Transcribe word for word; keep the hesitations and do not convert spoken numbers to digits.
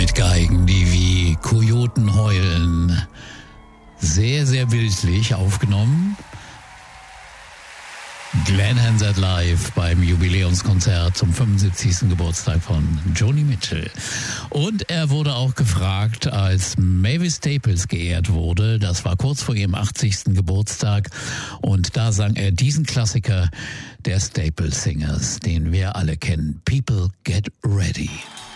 mit Geigen, die wie Kojoten heulen. Sehr, sehr bildlich aufgenommen. Glenn Hansard live beim Jubiläumskonzert zum fünfundsiebzigsten Geburtstag von Joni Mitchell. Und er wurde auch gefragt, als Mavis Staples geehrt wurde. Das war kurz vor ihrem achtzigsten Geburtstag. Und da sang er diesen Klassiker der Staples Singers, den wir alle kennen. People Get Ready.